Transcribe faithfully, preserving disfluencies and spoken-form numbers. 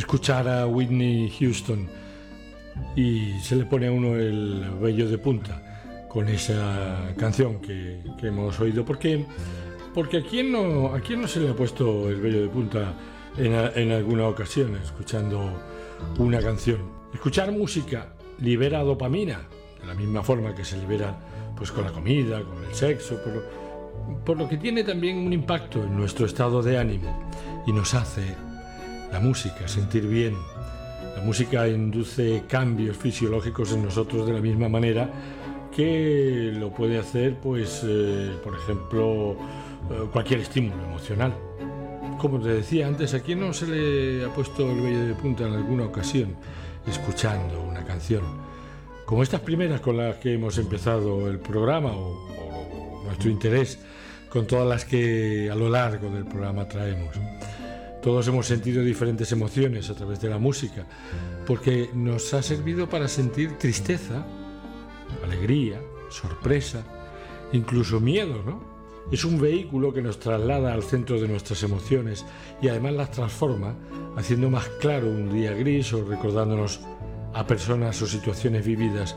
escuchar a Whitney Houston y se le pone a uno el vello de punta con esa canción que, que hemos oído. Porque, porque ¿a quién no, a quién no se le ha puesto el vello de punta en, en alguna ocasión escuchando una canción? Escuchar música libera dopamina, de la misma forma que se libera pues, con la comida, con el sexo, por lo, por lo que tiene también un impacto en nuestro estado de ánimo y nos hace la música sentir bien. La música induce cambios fisiológicos en nosotros de la misma manera que lo puede hacer, pues, eh, por ejemplo, eh, cualquier estímulo emocional. Como te decía antes, ¿a quién no se le ha puesto el vello de punta en alguna ocasión escuchando una canción? Como estas primeras con las que hemos empezado el programa o, o nuestro interés con todas las que a lo largo del programa traemos. Todos hemos sentido diferentes emociones a través de la música, porque nos ha servido para sentir tristeza, alegría, sorpresa, incluso miedo, ¿no? Es un vehículo que nos traslada al centro de nuestras emociones y además las transforma, haciendo más claro un día gris o recordándonos a personas o situaciones vividas